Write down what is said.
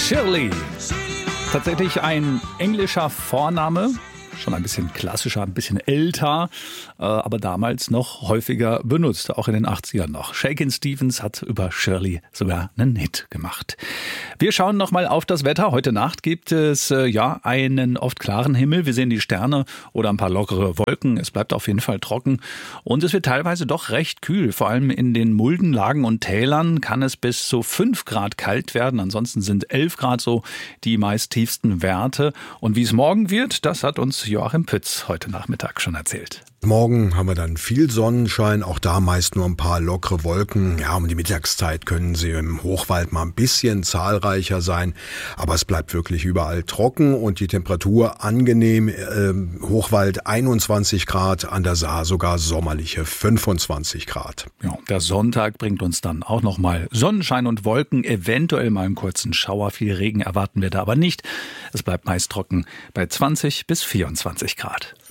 Shirley. Tatsächlich ein englischer Vorname. Schon ein bisschen klassischer, ein bisschen älter, aber damals noch häufiger benutzt, auch in den 80ern noch. Shakin' Stevens hat über Shirley sogar einen Hit gemacht. Wir schauen nochmal auf das Wetter. Heute Nacht gibt es einen oft klaren Himmel. Wir sehen die Sterne oder ein paar lockere Wolken. Es bleibt auf jeden Fall trocken und es wird teilweise doch recht kühl. Vor allem in den Muldenlagen und Tälern kann es bis zu 5 Grad kalt werden. Ansonsten sind 11 Grad so die meist tiefsten Werte. Und wie es morgen wird, das hat uns Joachim Pütz heute Nachmittag schon erzählt. Morgen haben wir dann viel Sonnenschein, auch da meist nur ein paar lockere Wolken. Ja, um die Mittagszeit können sie im Hochwald mal ein bisschen zahlreicher sein, aber es bleibt wirklich überall trocken und die Temperatur angenehm. Hochwald 21 Grad, an der Saar sogar sommerliche 25 Grad. Ja, der Sonntag bringt uns dann auch nochmal Sonnenschein und Wolken, eventuell mal einen kurzen Schauer. Viel Regen erwarten wir da aber nicht. Es bleibt meist trocken bei 20 bis 24 Grad.